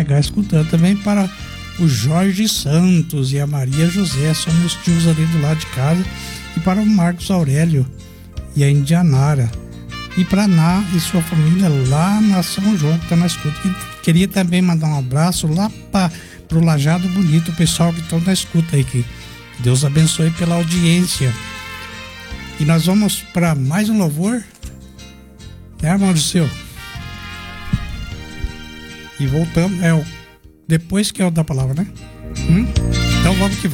carregar escutando. Também para o Jorge Santos e a Maria José, são meus tios ali do lado de casa. E para o Marcos Aurélio e a Indianara. E para Ná e sua família lá na São João, que está na escuta. E queria também mandar um abraço lá pro Lajado Bonito, o pessoal que estão na escuta aí. Que Deus abençoe pela audiência. E nós vamos para mais um louvor, né, Maurício? E voltamos, depois que é o da palavra, né? Então vamos que vamos.